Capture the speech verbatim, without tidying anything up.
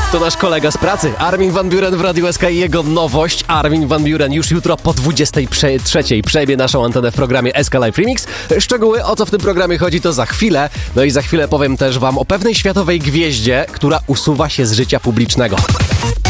To nasz kolega z pracy, Armin van Buuren w Radiu S K i jego nowość. Armin van Buuren już jutro po dwudziestej trzeciej przejmie naszą antenę w programie S K Live Remix. Szczegóły, o co w tym programie chodzi, to za chwilę. No i za chwilę powiem też wam o pewnej światowej gwieździe, która usuwa się z życia publicznego.